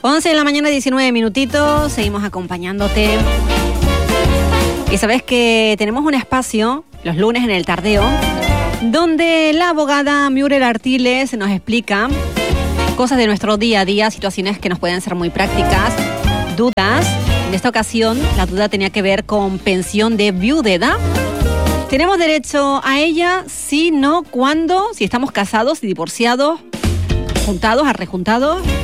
11 de la mañana, 19 minutitos, seguimos acompañándote. Y sabes que tenemos un espacio los lunes en el Tardeo, donde la abogada Muriel Artiles nos explica cosas de nuestro día a día, situaciones que nos pueden ser muy prácticas, dudas. En esta ocasión, la duda tenía que ver con pensión de viudedad. ¿Tenemos derecho a ella? Sí, no, ¿cuándo? Si estamos casados y divorciados, juntados, arrejuntados.